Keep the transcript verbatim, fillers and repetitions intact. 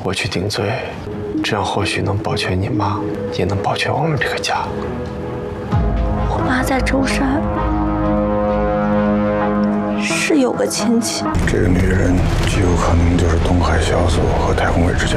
我去顶罪，这样或许能保全你妈，也能保全我们这个家。 我妈在舟山是有个亲戚， 这个女人极有可能就是东海小组和太空卫之间